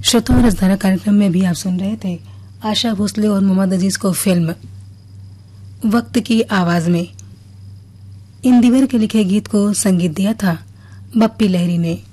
श्रोताओं, रसधारा कार्यक्रम में भी आप सुन रहे थे आशा भोसले और मोहम्मद अजीज को फिल्म वक्त की आवाज में इन दिवर के लिखे गीत को संगीत दिया था बप्पी लहरी ने।